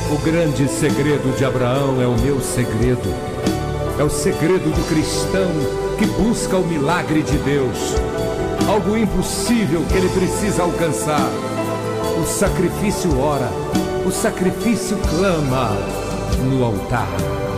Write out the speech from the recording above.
O grande segredo de Abraão é o meu segredo. É o segredo do cristão que busca o milagre de Deus. Algo impossível que ele precisa alcançar. O sacrifício ora, o sacrifício clama no altar.